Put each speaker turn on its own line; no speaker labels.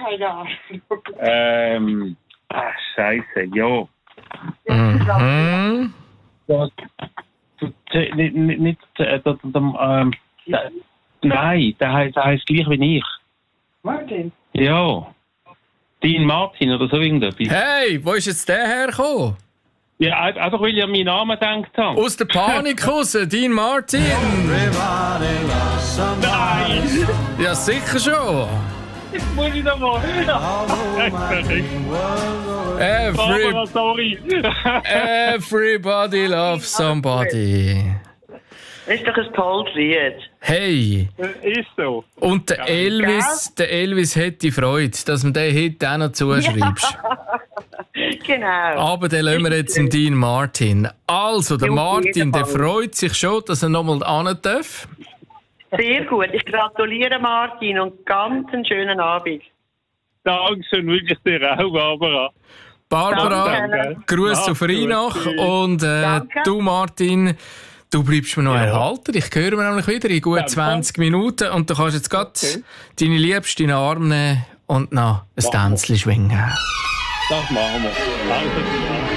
keine Ahnung.
Scheiße, ja.
Mhm.
Nein, der heisst gleich wie ich.
Martin?
Ja. Dean Martin oder so irgendetwas.
Hey, wo ist jetzt der hergekommen?
Ja, einfach weil ich an meinen Namen gedacht habe.
Aus der Panik raus, Dean Martin.
Nein!
Ja, sicher schon.
Jetzt muss ich noch mal
Every,
sorry.
everybody loves somebody.
Das ist doch ein tolles Lied.
Hey,
Ist so.
und der Elvis hätte Freude, dass man den Hit auch noch zuschreibst.
Genau.
Aber den lassen wir jetzt dem Dean Martin. Also, der
Ja, auf
Martin,
jeden
der
Fall.
freut sich schon, dass er nochmal ran darf.
Sehr gut. Ich gratuliere Martin und ganz einen schönen Abend.
Dankeschön, wirklich dir auch, Barbara.
Barbara,
Danke.
Gruß
Mach's
auf
gut.
Rheinach.
Tschüss.
Und
Danke.
du, Martin, du bleibst mir noch erhalten. Ich höre mir nämlich wieder in gut
Ja,
20 Minuten. Und du kannst jetzt gerade deine Liebste in den Arm nehmen und noch ein Tänzchen schwingen.
Das machen wir. Danke.